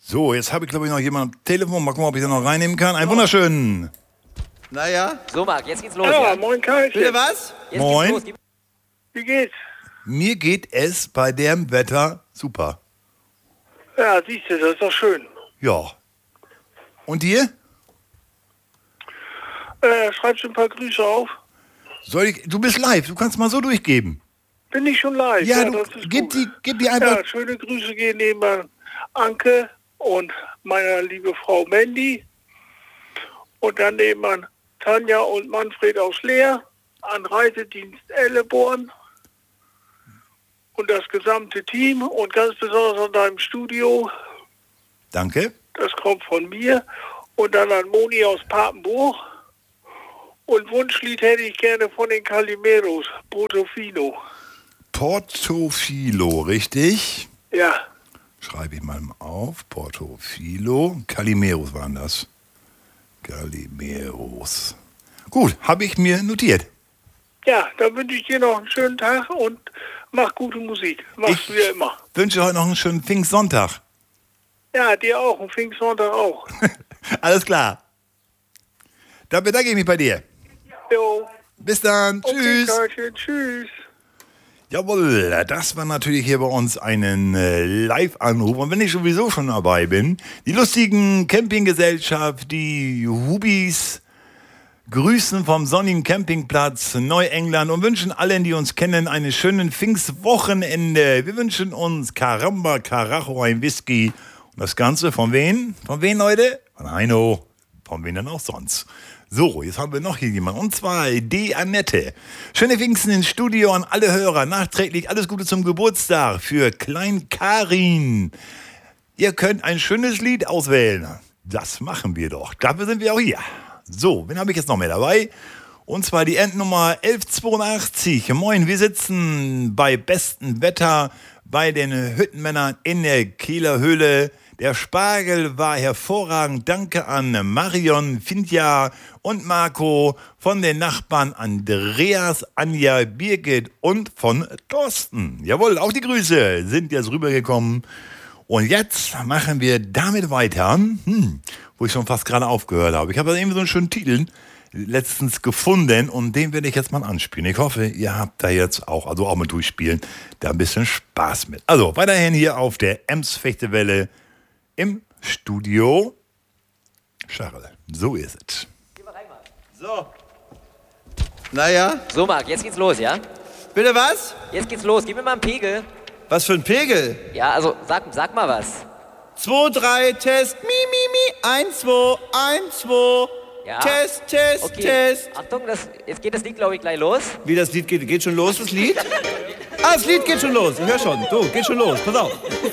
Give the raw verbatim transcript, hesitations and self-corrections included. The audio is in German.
So, jetzt habe ich, glaube ich, noch jemanden am Telefon. Mal gucken, ob ich den noch reinnehmen kann. Einen wunderschönen. Naja. So, Marc, jetzt geht's los. Ja, Ja, moin Karlchen. Bitte was? Jetzt Moin. Geht's los. Wie geht's? Mir geht es bei dem Wetter super. Ja, siehst du, das ist doch schön. Ja. Und dir? Äh, schreibst du ein paar Grüße auf? Soll ich? Du bist live. Du kannst mal so durchgeben. Bin ich schon live? Ja, du, das ist gib gut. die, gib die einfach. Ja, schöne Grüße gehen neben an Anke und meiner liebe Frau Mandy. Und dann neben an Tanja und Manfred aus Leer, an Reisedienst Elleborn und das gesamte Team und ganz besonders an deinem Studio. Danke. Das kommt von mir. Und dann an Moni aus Papenburg. Und Wunschlied hätte ich gerne von den Calimeros, Portofino. Portofino, richtig? Ja, Schreibe ich mal auf. Portofino. Calimeros waren das. Calimeros. Gut, habe ich mir notiert. ja, dann wünsche ich dir noch einen schönen Tag und mach gute Musik. Mach's Ich wie immer. wünsche heute noch einen schönen Pfingstsonntag. Ja, dir auch und Pfingstsonntag auch. Alles klar. Dann bedanke ich mich bei dir. Jo. Bis dann. Okay, Tschüss. Karlchen, tschüss. Jawohl, das war natürlich hier bei uns einen äh, Live-Anruf. Und wenn ich sowieso schon dabei bin, die lustigen Campinggesellschaft, die Hubis, grüßen vom sonnigen Campingplatz Neuengland und wünschen allen, die uns kennen, einen schönen Pfingstwochenende. Wir wünschen uns Caramba, Carajo, ein Whisky. Und das Ganze von wen? Von wen, Leute? Von Heino. Von wen denn auch sonst? So, jetzt haben wir noch hier jemanden, und zwar die Annette. Schöne Pfingsten ins Studio an alle Hörer. Nachträglich alles Gute zum Geburtstag für Klein Karin. Ihr könnt ein schönes Lied auswählen. Das machen wir doch. Dafür sind wir auch hier. So, wen habe ich jetzt noch mehr dabei? Und zwar die Endnummer elf zweiundachtzig. Moin, wir sitzen bei bestem Wetter bei den Hüttenmännern in der Kieler Höhle. Der Spargel war hervorragend. Danke an Marion, Fintja und Marco von den Nachbarn Andreas, Anja, Birgit und von Thorsten. Jawohl, auch die Grüße sind jetzt rübergekommen. Und jetzt machen wir damit weiter, hm, wo ich schon fast gerade aufgehört habe. Ich habe da eben so einen schönen Titel letztens gefunden und den werde ich jetzt mal anspielen. Ich hoffe, ihr habt da jetzt auch, also auch mal durchspielen, da ein bisschen Spaß mit. Also weiterhin hier auf der Ems-Fechtewelle im Studio. Charles, so ist es. So. Naja. So, Marc, jetzt geht's los, ja? Bitte was? Jetzt geht's los. Gib mir mal einen Pegel. Was für ein Pegel? Ja, also sag, sag mal was. zwei, drei, Test. Mi, mi, mi. eins, zwei, eins, zwei. Ja. Test, Test, Okay. Test. Achtung, das, jetzt geht das Lied, glaube ich, gleich los. Wie das Lied geht? Geht schon los, das Lied? Ah, das Lied geht schon los. Ich hör schon. Du, geht schon los. Pass auf.